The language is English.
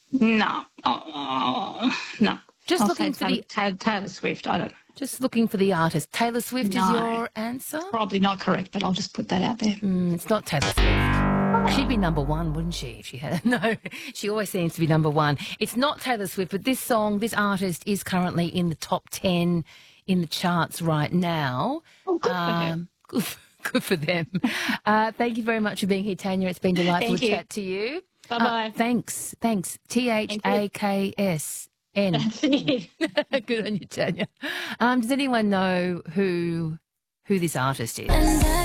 No. No. Just I'll looking say for the Taylor Swift. I don't know. just looking for the artist. Taylor Swift is No. your answer? Probably not correct, but I'll just put that out there. It's not Taylor Swift. She'd be number one, wouldn't she, if she had? No, she always seems to be number one. It's not Taylor Swift, but this song, this artist is currently in the top 10 in the charts right now. Oh, good for them. Good for them. Thank you very much for being here, Tanya. It's been delightful Thank to you. chat to you. Bye-bye. Thanks. THAKS. That's it. Good on you, Tanya. Does anyone know who this artist is?